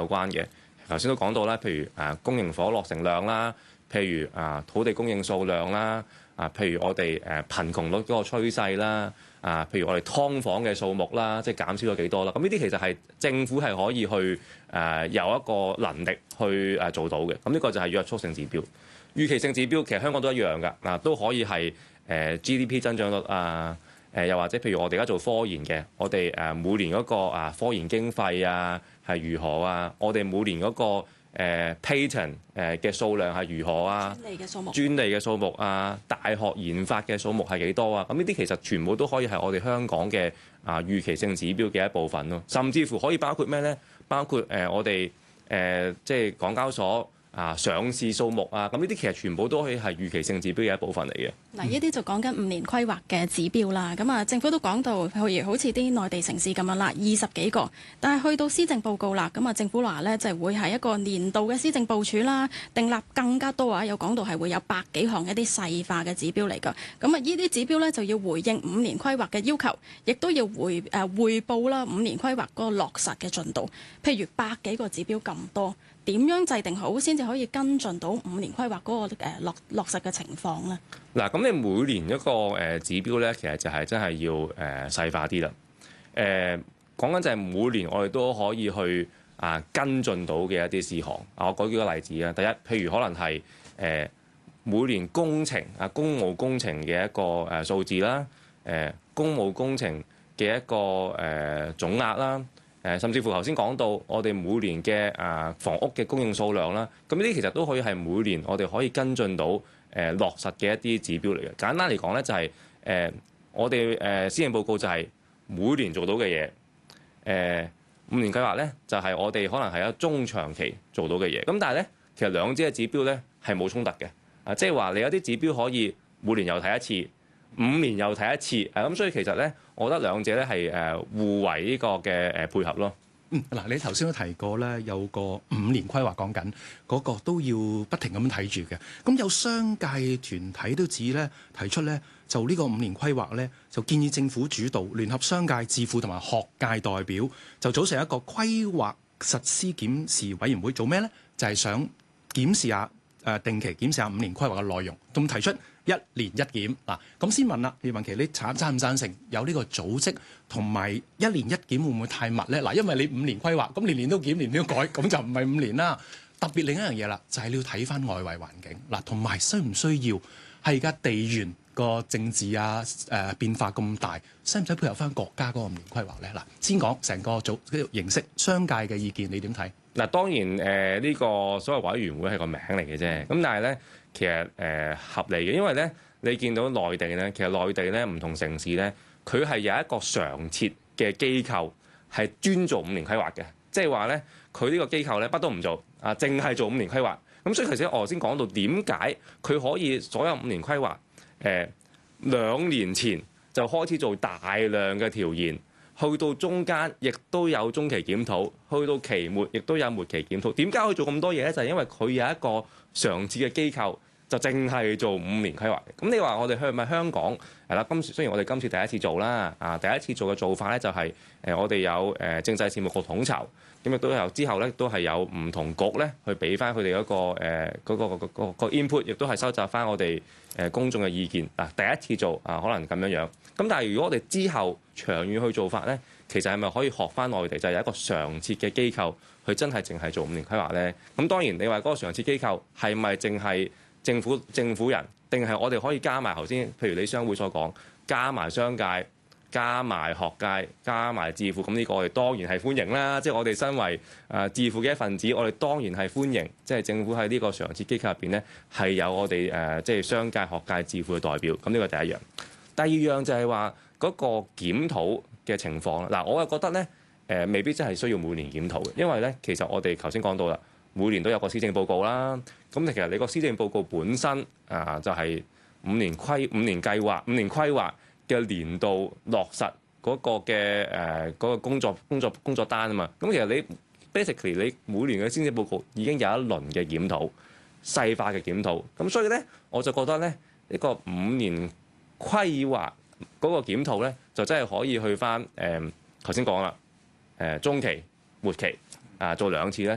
關嘅。頭先都講到啦，譬如公營房落成量啦，譬如土地供應數量啦，譬如我哋貧窮率嗰個趨勢啦，譬如我哋劏房嘅數目啦，即係減少咗幾多啦。咁呢啲其實係政府係可以去有一個能力去做到嘅。咁呢個就係約束性指標。預期性指標其實香港都一樣㗎，都可以係GDP 增長率又或者譬如我哋而家做科研嘅，我哋每年嗰個科研經費係如何啊？我哋每年嗰個patent 嘅數量係如何啊？專利嘅數目大學研發嘅數目係幾多啊？咁呢啲其實全部都可以係我哋香港嘅預期性指標嘅一部分咯，甚至乎可以包括咩咧？包括我哋即係港交所上市數目咁呢啲其實全部都可以係預期性指標嘅一部分嚟嘅。 嗱，呢啲就講緊5年規劃嘅指標啦。咁政府都講到，譬如好似啲內地城市咁樣啦，20幾個。但係去到施政報告啦，咁政府話呢，就係會係一個年度嘅施政部署啦，訂立更加多有講到係會有100幾項一啲細化嘅指標嚟㗎。咁呢啲指標呢，就要回應5年規劃嘅要求，亦都要匯報啦5年規劃嗰個落實嘅進度。譬如100幾個指標咁多。點樣制定好先至可以跟進到5年規劃嗰個落實嘅情況呢？嗱， 咁你每年一個指標咧，其實就係真係要細化啲啦。講緊就係每年我哋都可以去跟進到嘅一啲事項。我舉幾個例子啊。第一，譬如可能係每年工程公務工程嘅一個數字啦，公務工程嘅一個總額啦。甚至乎頭先講到我哋每年嘅房屋嘅供應數量啦，咁呢啲其實都可以係每年我哋可以跟進到落實嘅一啲指標嚟嘅。簡單嚟講咧，就係我哋施政報告就係每年做到嘅嘢，5年計劃咧就係我哋可能係有中長期做到嘅嘢。咁但係咧，其實兩者嘅指標咧係冇衝突嘅，即係話你有啲指標可以每年又睇一次，5年又睇一次，咁所以其實咧，我覺得兩者咧係互為呢個嘅配合咯。 嗱，你頭先都提過咧，有個5年規劃講緊嗰個都要不停咁睇住嘅。咁有商界團體都指咧提出咧，就呢個5年規劃咧，就建議政府主導，聯合商界、智庫同埋學界代表，就組成一個規劃實施檢視委員會，做咩咧？就係想檢視下定期檢視下5年規劃嘅內容，咁提出1年1檢嗱。咁先問啦，葉文祺，你贊唔贊成有呢個組織同埋1年1檢會唔會太密咧？嗱，因為你5年規劃，咁年年都檢，年年都改，咁就唔係5年啦。特別另一樣嘢啦，就係你要睇翻外圍環境嗱，同埋需唔需要係而家地緣個政治變化咁大，使唔使配合翻國家嗰個5年規劃咧？嗱，先講成個形式，商界嘅意見你點睇？ 嗱，當然呢個所謂委員會係個名嚟嘅啫，咁但係咧其實合理嘅，因為咧你見到內地咧，其實內地咧唔同城市咧，佢係有一個常設嘅機構係專做5年規劃嘅，即係話咧佢呢個機構咧乜都唔做淨係做5年規劃。咁所以其實我頭先講到點解佢可以所有5年規劃2年前就開始做大量嘅調研。去到中間亦都有中期檢討，去到期末亦都有末期檢討。點解可以做咁多嘢咧？就係因為佢有一個常設嘅機構，就淨係做5年規劃。咁你話我哋係咪香港係啦？雖然我哋今次第一次做啦，第一次做嘅做法咧就係我哋有政制事務局統籌，咁亦都有之後咧都係有唔同局咧去俾翻佢哋嗰個 input， 亦都係收集翻我哋公眾嘅意見。第一次做可能咁樣樣。咁但係如果我哋之後長遠去做法咧，其實係咪可以學翻內地就係有一個常設嘅機構，佢真係淨係做5年規劃咧？咁當然你話嗰個常設機構係咪淨係政府人，定係我哋可以加埋頭先，譬如你商會所講，加埋商界、加埋學界、加埋智庫，咁呢個我哋當然係歡迎啦。即係我哋身為智庫嘅一份子，我哋當然係歡迎，即係政府喺呢個常設機構入邊咧係有我哋即係商界、學界、智庫嘅代表。咁呢個第一樣。第二樣就係話嗰個檢討嘅情況啦。嗱，我又覺得咧未必真係需要每年檢討嘅，因為咧其實我哋頭先講到啦，每年都有個施政報告啦。咁其實你個施政報告本身就係5年計劃、5年規劃嘅年度落實嗰個嘅嗰個工作單啊嘛。咁其實你 basically 你每年嘅施政報告已經有一輪嘅檢討、細化嘅檢討。咁所以咧我就覺得咧呢個5年規劃嗰個檢討咧，就真係可以去翻頭先講啦，中期、末期做2次咧，